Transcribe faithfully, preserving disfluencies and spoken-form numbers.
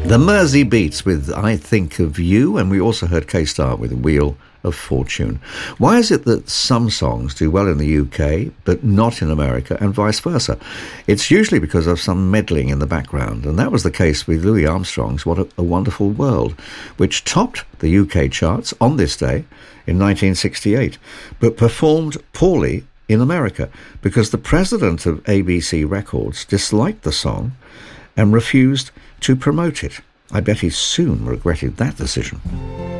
The Mersey Beats with I Think of You, and we also heard K-Star with Wheel of Fortune. Why is it that some songs do well in the U K but not in America, and vice versa? It's usually because of some meddling in the background, and that was the case with Louis Armstrong's What a, a Wonderful World, which topped the U K charts on this day in nineteen sixty-eight, but performed poorly in America because the president of A B C Records disliked the song and refused to promote it. I bet he soon regretted that decision.